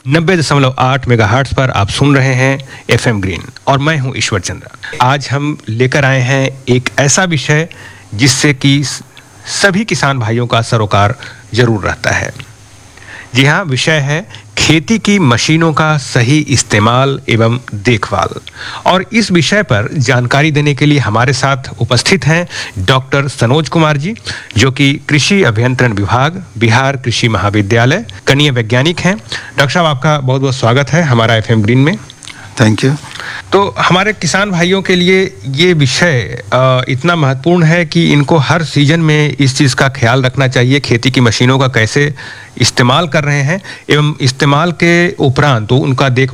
90.8 megahertz पर आप सुन रहे हैं एफएम ग्रीन और मैं हूं ईश्वर चंद्र। आज हम लेकर आए हैं एक ऐसा विषय जिससे कि सभी किसान भाइयों का सरोकार जरूर रहता है। जी हाँ, विषय है खेती की मशीनों का सही इस्तेमाल एवं देखभाल। और इस विषय पर जानकारी देने के लिए हमारे साथ उपस्थित हैं डॉक्टर सनोज कुमार जी, जो कि कृषि अभियंत्रण विभाग, बिहार कृषि महाविद्यालय, कनीय वैज्ञानिक हैं। डॉक्टर साहब, आपका बहुत बहुत स्वागत है हमारा एफएम ग्रीन में। Thank you. तो हमारे किसान भाइयों के लिए ये विषय इतना महत्वपूर्ण है कि इनको हर सीजन में इस चीज़ का ख्याल रखना चाहिए, खेती की मशीनों का कैसे इस्तेमाल कर रहे हैं एवं इस्तेमाल के उपरांत तो उनका देख